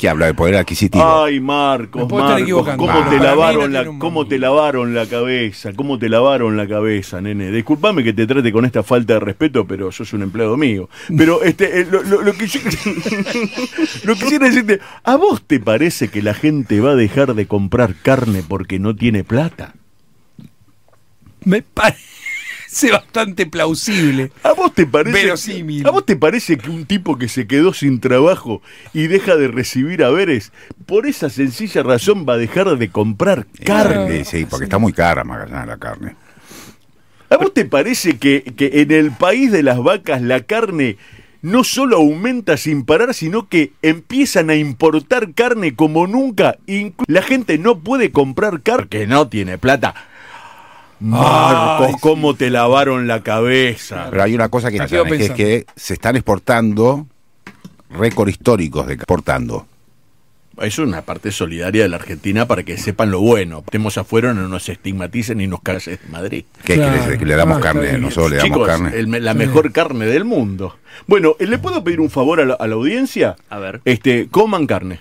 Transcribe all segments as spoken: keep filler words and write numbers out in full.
¿Qué habla de poder adquisitivo? Ay, Marcos, puedo estar Marcos, equivocando. ¿cómo Ah, te para lavaron mí no la, tiene un cómo mango. te lavaron la cabeza? ¿Cómo te lavaron la cabeza, nene? Disculpame que te trate con esta falta de respeto, pero sos un empleado mío. Pero este, eh, lo, lo- lo que yo lo que quisiera decirte, ¿a vos te parece que la gente va a dejar de comprar carne porque no tiene plata? Me parece bastante plausible. ¿A vos te parece Verosímil. ¿A vos te parece que un tipo que se quedó sin trabajo y deja de recibir haberes, por esa sencilla razón va a dejar de comprar carne? Sí, sí, porque está muy cara, Magallanes, la carne. ¿A vos te parece que, que en el país de las vacas la carne no solo aumenta sin parar, sino que empiezan a importar carne como nunca? Inclu- la gente no puede comprar carne que no tiene plata. Marcos, Ay, ¿cómo te lavaron la cabeza? Pero hay una cosa que, Me quedo que es pensando. que se están exportando récord históricos de exportando. Eso es una parte solidaria de la Argentina para que sepan lo bueno. Estemos afuera, no nos estigmaticen y nos calles de Madrid. Que, Claro. es que le, que le damos Ah, carne, está bien. nosotros le damos Chicos, carne. el- la Sí. mejor carne del mundo. Bueno, ¿le puedo pedir un favor a la, a la audiencia? A ver. Este, coman carne.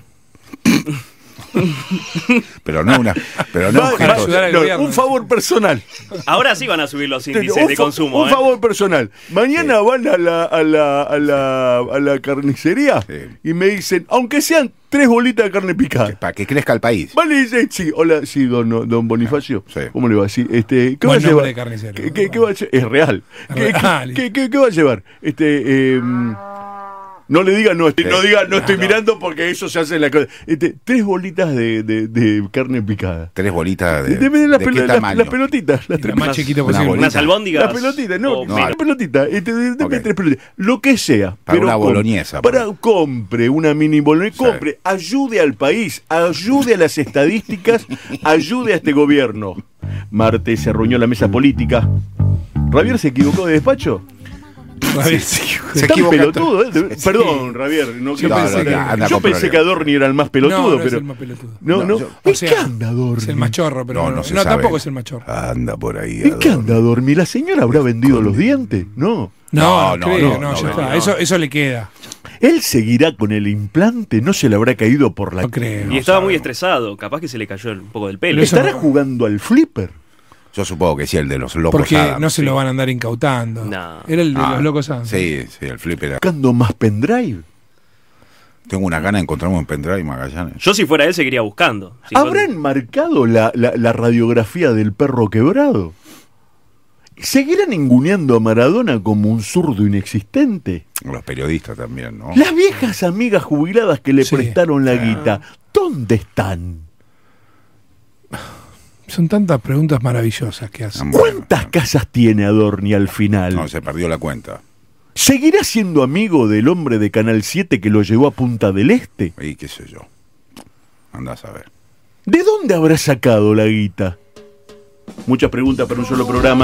Pero no una, pero no Va- un para va- gesto- ayudar al no, gobierno. un favor personal. Ahora sí van a subir los índices un de fa- consumo. un ¿eh? favor personal. Mañana van a la, a la, a la, a la carnicería Sí. y me dicen, aunque sean tres bolitas de carne picada. para que crezca el país. Vale, dice, sí, hola, sí, don, don Bonifacio. Sí. ¿Cómo le va? Sí, este, ¿qué Buen va a llevar? nombre de carnicero. ¿Qué, qué- qué va a lle- Es real. ¿Qué, Real. qué- qué- qué va a llevar? Este, eh, no le diga, no, estoy, no diga, no estoy mirando porque eso se hace en la cosa. Este, tres bolitas de, de, de carne picada. Tres bolitas de, Deme las, ¿de pelo- qué las- tamaño? las pelotitas. Las Y tres la más pelotitas. chiquita Una posible. bolita. Unas albóndigas. Las pelotitas, no, o no, menos. las pelotitas. Este, de- deme Ok. tres pelotitas. Lo que sea. Para pero una com- boloñesa, Para por compre una mini boloñesa. Sí. Compre. Ayude al país. Ayude a las estadísticas. Ayude a este gobierno. Martes se reunió la mesa política. ¿Ravier se equivocó de despacho? Javier, Se Tan equivoca. pelotudo, ¿eh? De- Perdón, Ravier. No, Yo que- pensé que- anda yo con pensé problemas. que Adorni era el más pelotudo, no, no pero. es el más pelotudo. No, No, no. yo- ¿En O sea, qué anda Adorni? Es el más chorro, pero No, no, no se no, sabe. tampoco es el más chorro. Anda por ahí. ¿En qué Adorno. anda Adorni? ¿La señora habrá vendido los dientes? No. No, No, no, no, creo, no, no, no, ya no, está. no. Eso, eso le queda. ¿Él seguirá con el implante? ¿No se le habrá caído por la... No creo. Y estaba muy sabemos. estresado. Capaz que se le cayó un poco del pelo. Pero eso ¿Estará no- jugando al flipper? Yo supongo que sí, el de los locos Porque Adams, no se sí. lo van a andar incautando. No. Era el de Ah, los locos Adams. Sí, sí, el flip era. ¿Buscando más pendrive? Tengo una gana de encontrarme un pendrive, Magallanes. Yo si fuera él seguiría buscando. Si ¿Habrán marcado la, la- la radiografía del perro quebrado? ¿Seguirán ninguneando a Maradona como un zurdo inexistente? Los periodistas también, ¿no? Las viejas amigas jubiladas que le Sí. prestaron la guita, ¿dónde están? Son tantas preguntas maravillosas que hacen. Bueno, ¿Cuántas casas tiene Adorni al final? no, se perdió la cuenta. ¿Seguirá siendo amigo del hombre de Canal siete que lo llevó a Punta del Este? Y qué sé yo. Andás a ver. ¿De dónde habrá sacado la guita? Muchas preguntas para un solo programa.